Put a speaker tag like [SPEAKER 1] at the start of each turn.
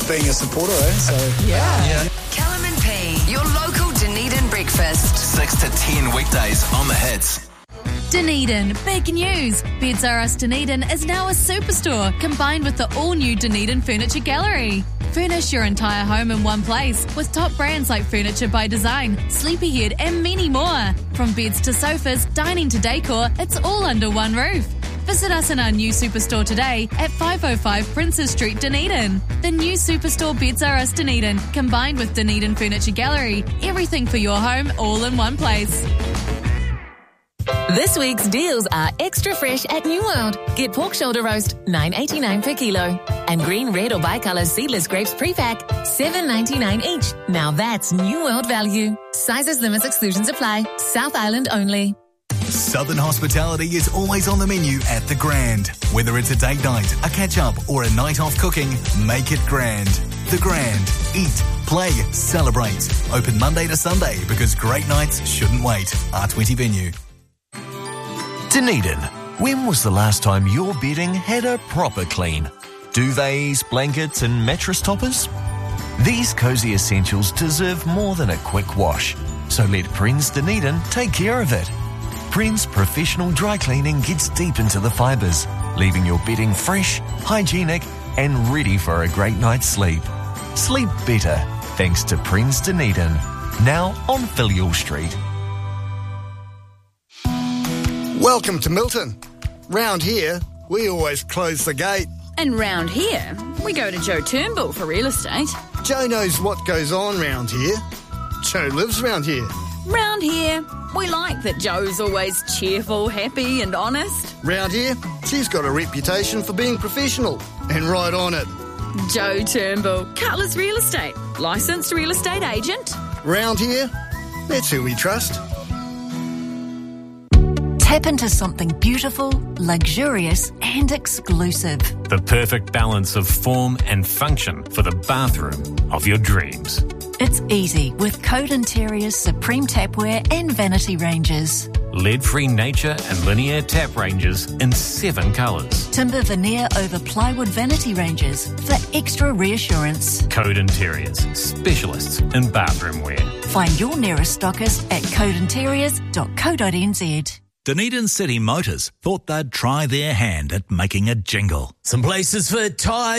[SPEAKER 1] being a supporter, So
[SPEAKER 2] Yeah.
[SPEAKER 3] Callum and P, your local Dunedin breakfast.
[SPEAKER 4] 6 to 10 weekdays on the hits.
[SPEAKER 5] Dunedin, big news! Beds R Us Dunedin is now a superstore combined with the all-new Dunedin Furniture Gallery. Furnish your entire home in one place with top brands like Furniture by Design, Sleepyhead and many more. From beds to sofas, dining to decor, it's all under one roof. Visit us in our new superstore today at 505 Princes Street, Dunedin. The new superstore Beds R Us Dunedin, combined with Dunedin Furniture Gallery. Everything for your home all in one place.
[SPEAKER 6] This week's deals are extra fresh at New World. Get pork shoulder roast, $9.89 per kilo. And green, red or bicolour seedless grapes pre-pack, $7.99 each. Now that's New World value. Sizes, limits, exclusions apply. South Island only.
[SPEAKER 7] Southern hospitality is always on the menu at The Grand. Whether it's a date night, a catch-up or a night off cooking, make it grand. The Grand. Eat, play, celebrate. Open Monday to Sunday because great nights shouldn't wait. R20 Venue.
[SPEAKER 8] Dunedin, when was the last time your bedding had a proper clean? Duvets, blankets and mattress toppers? These cosy essentials deserve more than a quick wash. So let Prince Dunedin take care of it. Prince Professional Dry Cleaning gets deep into the fibres, leaving your bedding fresh, hygienic and ready for a great night's sleep. Sleep better thanks to Prince Dunedin. Now on Filial Street.
[SPEAKER 9] Welcome to Milton. Round here, we always close the gate.
[SPEAKER 10] And round here, we go to Joe Turnbull for real estate.
[SPEAKER 9] Joe knows what goes on round here. Joe lives round here.
[SPEAKER 10] Round here, we like that Joe's always cheerful, happy and honest.
[SPEAKER 9] Round here, she's got a reputation for being professional and right on it.
[SPEAKER 10] Joe Turnbull, Cutler's Real Estate, licensed real estate agent.
[SPEAKER 9] Round here, that's who we trust.
[SPEAKER 11] Tap into something beautiful, luxurious and exclusive.
[SPEAKER 12] The perfect balance of form and function for the bathroom of your dreams.
[SPEAKER 11] It's easy with Code Interior's Supreme Tapware and Vanity ranges.
[SPEAKER 12] Lead-free nature and linear tap ranges in 7 colours.
[SPEAKER 11] Timber veneer over plywood vanity ranges for extra reassurance.
[SPEAKER 12] Code Interiors, specialists in bathroom wear.
[SPEAKER 11] Find your nearest stockist at codeinteriors.co.nz.
[SPEAKER 13] Dunedin City Motors thought they'd try their hand at making a jingle.
[SPEAKER 14] Some places for tyres.